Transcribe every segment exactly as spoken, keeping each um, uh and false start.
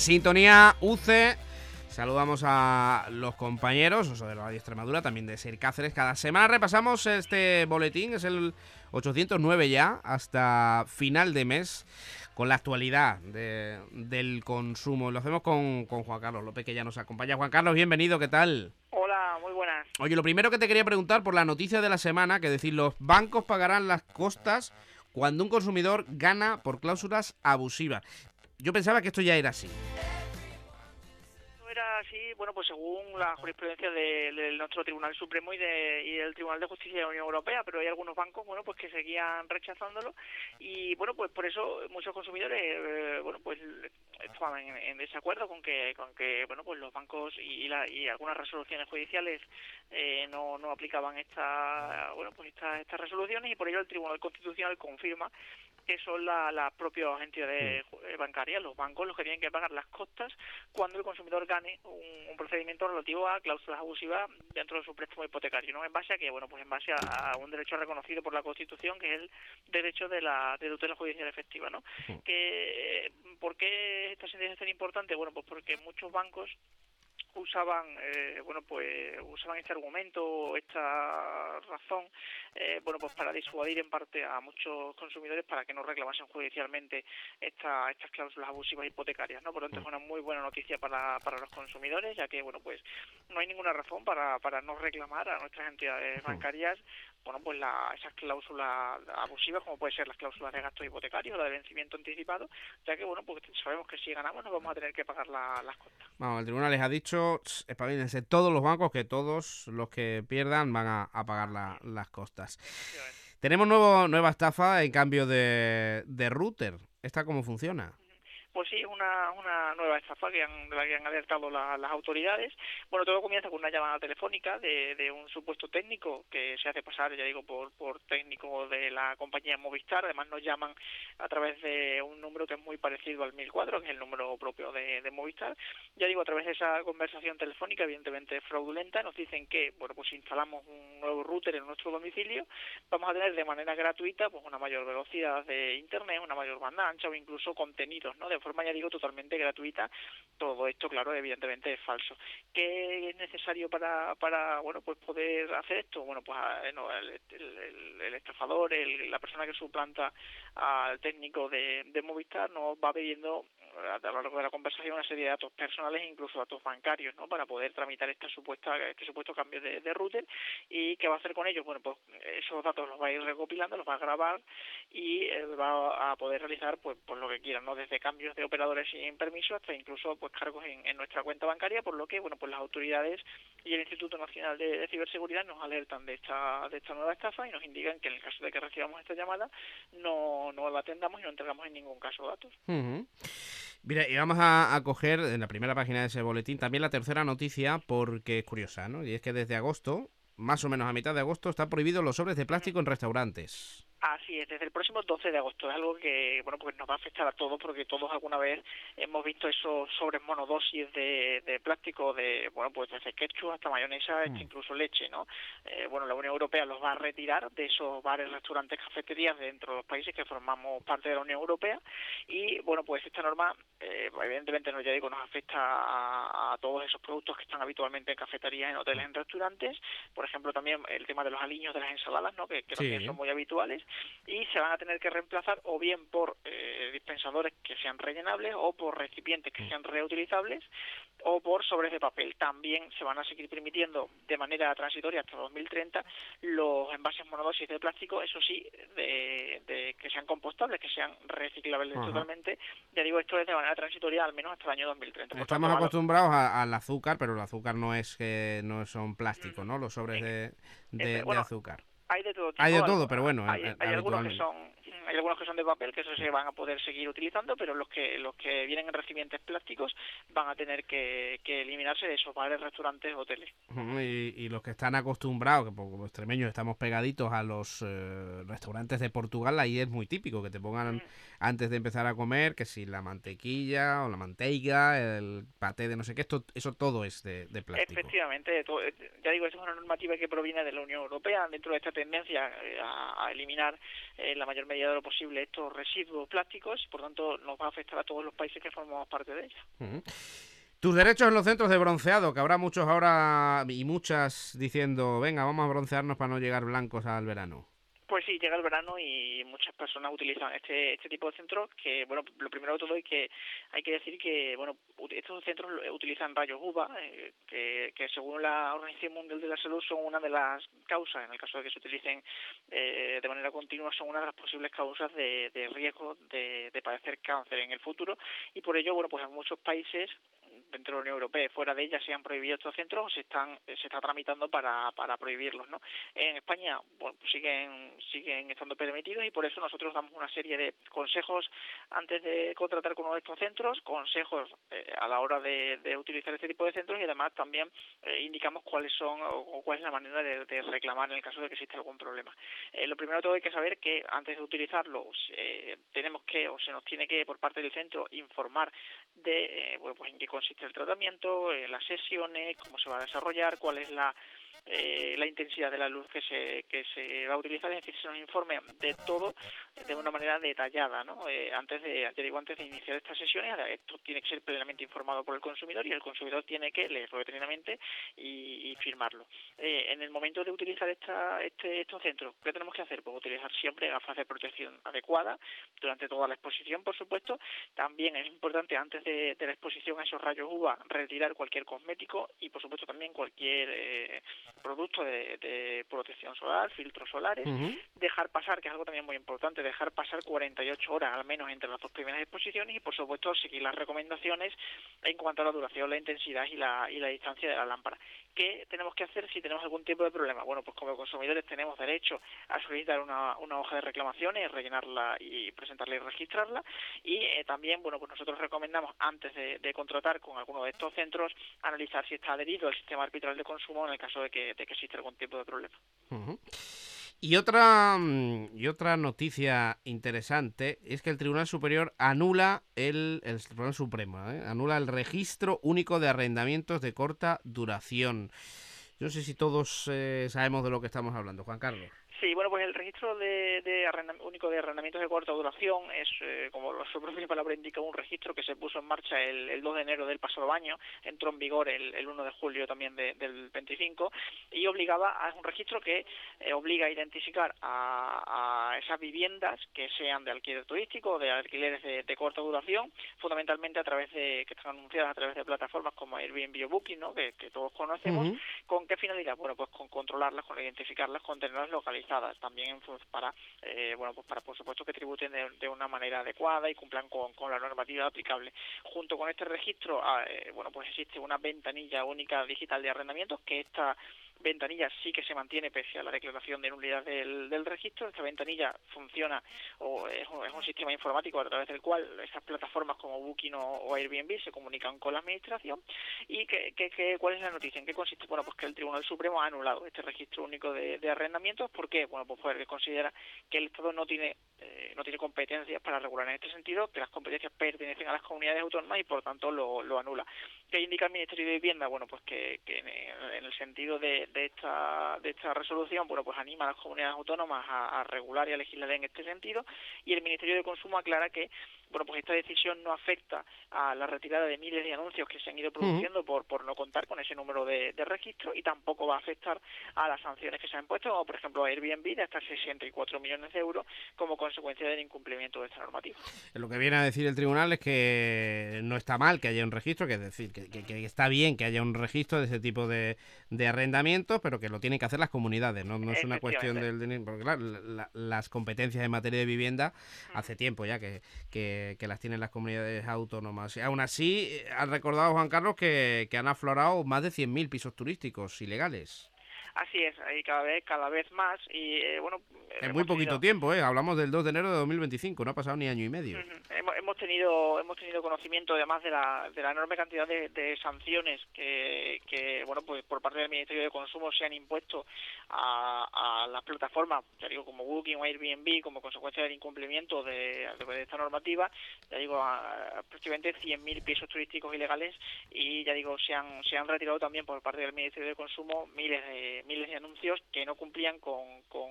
Sintonía U C. Saludamos a los compañeros, o sea, de Radio Extremadura, también de Ser Cáceres. Cada semana repasamos este boletín, es el ochocientos nueve ya, hasta final de mes, con la actualidad de, del consumo. Lo hacemos con, con Juan Carlos López, que ya nos acompaña. Juan Carlos, bienvenido, ¿qué tal? Hola, muy buenas. Oye, lo primero que te quería preguntar por la noticia de la semana, que decir, los bancos pagarán las costas cuando un consumidor gana por cláusulas abusivas. Yo pensaba que esto ya era así. Era así, bueno, pues según la jurisprudencia de, de nuestro Tribunal Supremo y, de, y del Tribunal de Justicia de la Unión Europea, pero hay algunos bancos, bueno, pues que seguían rechazándolo y, bueno, pues por eso muchos consumidores, eh, bueno, pues estaban en, en desacuerdo con que, con que, bueno, pues los bancos y, la, y algunas resoluciones judiciales eh, no, no aplicaban esta, bueno, pues estas estas resoluciones y por ello el Tribunal Constitucional confirma que son las la propias entidades bancarias, los bancos, los que tienen que pagar las costas cuando el consumidor gane un, un procedimiento relativo a cláusulas abusivas dentro de su préstamo hipotecario, ¿no? En base a que, bueno, pues en base a, a un derecho reconocido por la Constitución, que es el derecho de la de tutela judicial efectiva, ¿no? Uh-huh. Que, ¿por qué esta sentencia es tan importante? Bueno, pues porque muchos bancos usaban eh, bueno pues usaban este argumento, esta razón eh, bueno pues para disuadir en parte a muchos consumidores para que no reclamasen judicialmente esta, estas cláusulas abusivas hipotecarias, ¿no? Por lo tanto es una muy buena noticia para, para los consumidores, ya que bueno pues no hay ninguna razón para, para no reclamar a nuestras entidades bancarias bueno pues la, esas cláusulas abusivas, como pueden ser las cláusulas de gastos hipotecarios o la de vencimiento anticipado, ya que bueno pues sabemos que si ganamos nos vamos a tener que pagar la, las costas. Vamos, el tribunal les ha dicho, espabillense todos los bancos, que todos los que pierdan van a, a pagar la, las costas. Tenemos nuevo, nueva estafa en cambio de, de router. ¿Esta cómo funciona? Pues sí, una, una nueva estafa que han, de la que han alertado la, las autoridades. Bueno, todo comienza con una llamada telefónica de, de un supuesto técnico que se hace pasar, ya digo, por, por técnico de la compañía Movistar. Además nos llaman a través de un número que es muy parecido al mil cuatro, que es el número propio de, de Movistar. Ya digo, a través de esa conversación telefónica, evidentemente fraudulenta, nos dicen que, bueno, pues si instalamos un nuevo router en nuestro domicilio, vamos a tener de manera gratuita pues una mayor velocidad de internet, una mayor banda ancha o incluso contenidos, ¿no? De forma, ya digo, totalmente gratuita. Todo esto, claro, evidentemente es falso. ¿Qué es necesario para, para bueno, pues poder hacer esto? Bueno, pues no, el, el, el estafador, el, la persona que suplanta al técnico de, de Movistar nos va pidiendo a lo largo de la conversación una serie de datos personales e incluso datos bancarios, ¿no? Para poder tramitar esta supuesta este supuesto cambio de, de router. ¿Y qué va a hacer con ellos? Bueno, pues esos datos los va a ir recopilando, los va a grabar y eh, va a poder realizar pues, pues lo que quieran, ¿no? Desde cambios de operadores sin permiso hasta incluso pues cargos en, en nuestra cuenta bancaria, por lo que bueno pues las autoridades y el Instituto Nacional de, de Ciberseguridad nos alertan de esta de esta nueva estafa y nos indican que en el caso de que recibamos esta llamada no, no la atendamos y no entregamos en ningún caso datos. Uh-huh. Mira, y vamos a, a coger en la primera página de ese boletín también la tercera noticia porque es curiosa, ¿no? Y es que desde agosto, más o menos a mitad de agosto, están prohibidos los sobres de plástico en restaurantes. Así es, desde el próximo doce de agosto. Es algo que, bueno, pues nos va a afectar a todos porque todos alguna vez hemos visto esos sobres monodosis de, de plástico, de, bueno, pues desde ketchup hasta mayonesa, mm. incluso leche, ¿no? Eh, bueno, la Unión Europea los va a retirar de esos bares, restaurantes, cafeterías dentro de los países que formamos parte de la Unión Europea y, bueno, pues esta norma, eh, evidentemente, no ya digo, nos afecta a, a todos esos productos que están habitualmente en cafeterías, en hoteles, en restaurantes. Por ejemplo, también el tema de los aliños de las ensaladas, ¿no? Que, que sí. también son muy habituales. Y se van a tener que reemplazar o bien por eh, dispensadores que sean rellenables o por recipientes que sean reutilizables o por sobres de papel. También se van a seguir permitiendo de manera transitoria hasta dos mil treinta los envases monodosis de plástico, eso sí, de, de que sean compostables, que sean reciclables uh-huh. totalmente. Ya digo, esto es de manera transitoria al menos hasta el año dos mil treinta. Por Estamos tanto, acostumbrados a, al azúcar, pero el azúcar no es que no son plástico, ¿no? Los sobres de, de, eh, bueno, de azúcar. Hay de todo tipo. Hay de todo, pero bueno. Hay, hay algunos que son hay algunos que son de papel, que eso se van a poder seguir utilizando, pero los que los que vienen en recipientes plásticos van a tener que, que eliminarse de esos bares, restaurantes, hoteles. Y, y los que están acostumbrados, que como extremeños estamos pegaditos a los eh, restaurantes de Portugal, ahí es muy típico que te pongan mm. antes de empezar a comer, que si la mantequilla o la manteiga, el paté de no sé qué, esto eso todo es de, de plástico. Efectivamente, todo, ya digo, esto es una normativa que proviene de la Unión Europea, dentro de esta tendencia a, a eliminar eh, la mayor medida de lo posible estos residuos plásticos y por tanto nos va a afectar a todos los países que formamos parte de ella. Uh-huh. Tus derechos en los centros de bronceado, que habrá muchos ahora y muchas diciendo, venga, vamos a broncearnos para no llegar blancos al verano. Pues sí, llega el verano y muchas personas utilizan este este tipo de centros que, bueno, lo primero de todo es que hay que decir que, bueno, estos centros utilizan rayos U V A, eh, que, que según la Organización Mundial de la Salud son una de las causas, en el caso de que se utilicen eh, de manera continua, son una de las posibles causas de, de riesgo de, de padecer cáncer en el futuro y por ello, bueno, pues en muchos países dentro de la Unión Europea y fuera de ella se han prohibido estos centros o se están se está tramitando para para prohibirlos, ¿no? En España, bueno, pues siguen siguen estando permitidos y por eso nosotros damos una serie de consejos antes de contratar con uno de estos centros, consejos eh, a la hora de, de utilizar este tipo de centros y además también eh, indicamos cuáles son o, o cuál es la manera de, de reclamar en el caso de que exista algún problema. Eh, lo primero de todo hay que saber que antes de utilizarlo eh, tenemos que o se nos tiene que por parte del centro informar de eh, bueno, pues en qué consiste el tratamiento, eh, las sesiones, cómo se va a desarrollar, cuál es la eh, la intensidad de la luz que se que se va a utilizar, es decir, se nos informe de todo de una manera detallada, ¿no? Eh, antes de, ya digo, antes de iniciar estas sesiones, esto tiene que ser plenamente informado por el consumidor y el consumidor tiene que leerlo detenidamente y, y firmarlo. Eh, en el momento de utilizar esta, este, estos centros, ¿qué tenemos que hacer? Pues utilizar siempre gafas de protección adecuada durante toda la exposición, por supuesto. También es importante, antes de, de la exposición a esos rayos U V A, retirar cualquier cosmético y, por supuesto, también cualquier eh, producto de, de protección solar, filtros solares. Uh-huh. Dejar pasar, que es algo también muy importante, dejar pasar cuarenta y ocho horas al menos entre las dos primeras exposiciones y, por supuesto, seguir las recomendaciones en cuanto a la duración, la intensidad y la, y la distancia de la lámpara. ¿Qué tenemos que hacer si tenemos algún tipo de problema? Bueno, pues como consumidores tenemos derecho a solicitar una, una hoja de reclamaciones, rellenarla y presentarla y registrarla. Y eh, también, bueno, pues nosotros recomendamos antes de, de contratar con alguno de estos centros analizar si está adherido al sistema arbitral de consumo en el caso de que, de que exista algún tipo de problema. Uh-huh. Y otra y otra noticia interesante es que el Tribunal Superior anula el, el Tribunal Supremo, ¿eh? anula el registro único de arrendamientos de corta duración. Yo no sé si todos eh, sabemos de lo que estamos hablando, Juan Carlos. Sí, bueno, pues el registro de, de único de arrendamientos de corta duración es, eh, como su propia palabra indica, un registro que se puso en marcha el, el dos de enero del pasado año, entró en vigor el, el uno de julio también de, del veinticinco y obligaba a es un registro que eh, obliga a identificar a, a esas viviendas que sean de alquiler turístico o de alquileres de, de corta duración, fundamentalmente a través de que están anunciadas a través de plataformas como Airbnb o Booking, ¿no? que, que todos conocemos. Uh-huh. ¿Con qué finalidad? Bueno, pues con controlarlas, con identificarlas, con tenerlas localizadas. También para eh, bueno pues para por supuesto que tributen de, de una manera adecuada y cumplan con, con la normativa aplicable. Junto con este registro eh, bueno pues existe una ventanilla única digital de arrendamientos, que esta ventanilla sí que se mantiene pese a la declaración de nulidad del, del registro. Esta ventanilla funciona o es un, es un sistema informático a través del cual estas plataformas como Booking o, o Airbnb se comunican con la administración. ¿Y que, que, que, cuál es la noticia? ¿En qué consiste? Bueno, pues que el Tribunal Supremo ha anulado este registro único de, de arrendamientos. ¿Por qué? Bueno, pues porque considera que el Estado no tiene eh, no tiene competencias para regular en este sentido, que las competencias pertenecen a las comunidades autónomas y por tanto lo, lo anula. ¿Qué indica el Ministerio de Vivienda? Bueno, pues que, que en, el, en el sentido de, de esta de esta resolución, bueno, pues anima a las comunidades autónomas a, a regular y a legislar en este sentido, y el Ministerio de Consumo aclara que bueno, pues esta decisión no afecta a la retirada de miles de anuncios que se han ido produciendo uh-huh. por por no contar con ese número de, de registro, y tampoco va a afectar a las sanciones que se han puesto, como por ejemplo a Airbnb de hasta sesenta y cuatro millones de euros como consecuencia del incumplimiento de esta normativa. Lo que viene a decir el tribunal es que no está mal que haya un registro, que es decir, que, que, que está bien que haya un registro de ese tipo de, de arrendamientos, pero que lo tienen que hacer las comunidades, no, no es una cuestión del dinero, porque claro, la, las competencias en materia de vivienda uh-huh. hace tiempo ya que, que, que las tienen las comunidades autónomas. Y aún así, han recordado, Juan Carlos, que, que han aflorado más de cien mil pisos turísticos ilegales. Así es, ahí cada vez cada vez más y eh, bueno... En muy poquito tenido... tiempo, ¿eh? Hablamos del dos de enero de dos mil veinticinco, no ha pasado ni año y medio. Uh-huh. Hemos, hemos tenido hemos tenido conocimiento además de la de la enorme cantidad de, de sanciones que, que, bueno, pues por parte del Ministerio de Consumo se han impuesto a, a las plataformas, ya digo, como Booking o Airbnb, como consecuencia del incumplimiento de, de esta normativa, ya digo, a, a prácticamente cien mil pisos turísticos ilegales, y ya digo, se han se han retirado también por parte del Ministerio de Consumo miles de miles de anuncios que no cumplían con, con,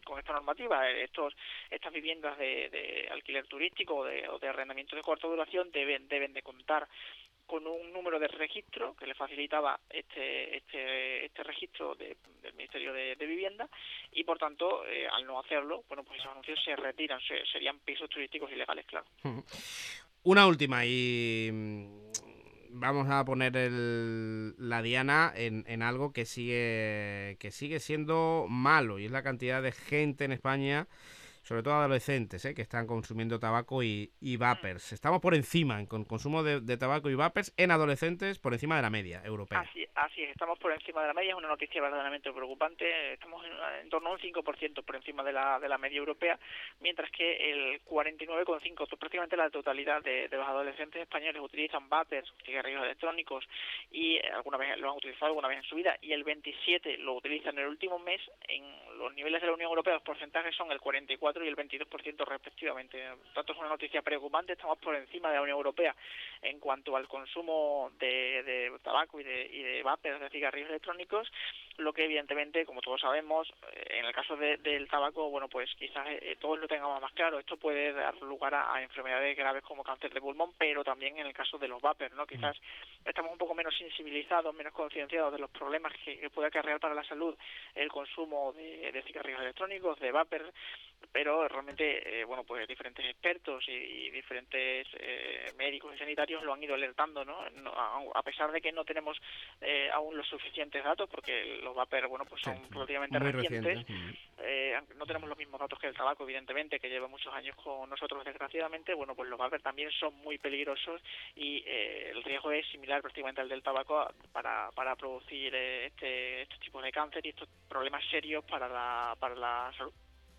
con esta normativa. Estos estas viviendas de, de alquiler turístico o de, o de arrendamiento de corta duración deben deben de contar con un número de registro que le facilitaba este este este registro de, del Ministerio de, de Vivienda, y por tanto eh, al no hacerlo, bueno, pues esos anuncios se retiran, se, serían pisos turísticos ilegales, claro. Una última y vamos a poner el, la diana en, en algo que sigue que sigue siendo malo, y es la cantidad de gente en España, sobre todo adolescentes, ¿eh? que están consumiendo tabaco y, y vapers. Estamos por encima en con consumo de, de tabaco y vapers en adolescentes, por encima de la media europea. Así, así es, estamos por encima de la media, es una noticia verdaderamente preocupante. Estamos en, en torno a un cinco por ciento por encima de la de la media europea, mientras que el cuarenta y nueve coma cinco por ciento, prácticamente la totalidad de, de los adolescentes españoles utilizan vapers, cigarrillos electrónicos, y alguna vez lo han utilizado alguna vez en su vida, y el veintisiete por ciento lo utilizan en el último mes. En los niveles de la Unión Europea los porcentajes son el cuarenta y cuatro y el veintidós por ciento respectivamente. Por tanto, es una noticia preocupante. Estamos por encima de la Unión Europea en cuanto al consumo de, de tabaco y de, y de vapers, de cigarrillos electrónicos, lo que evidentemente, como todos sabemos, en el caso de, del tabaco, bueno, pues quizás eh, todos lo tengamos más claro, esto puede dar lugar a, a enfermedades graves como cáncer de pulmón, pero también en el caso de los vapers, ¿no? Quizás estamos un poco menos sensibilizados, menos concienciados de los problemas que, que puede acarrear para la salud el consumo de, de cigarrillos electrónicos, de vapers, pero realmente, eh, bueno, pues diferentes expertos y, y diferentes eh, médicos y sanitarios lo han ido alertando, ¿no? no a, a pesar de que no tenemos eh, aún los suficientes datos, porque los vapers, bueno, pues son sí, relativamente recientes, reciente. eh, no tenemos los mismos datos que el tabaco, evidentemente, que lleva muchos años con nosotros, desgraciadamente. Bueno, pues los vapers también son muy peligrosos y eh, el riesgo es similar prácticamente al del tabaco para, para producir eh, este, este tipo de cáncer y estos problemas serios para la, para la salud.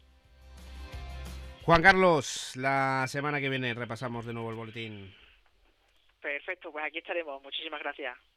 Juan Carlos, la semana que viene repasamos de nuevo el boletín. Perfecto, pues aquí estaremos. Muchísimas gracias.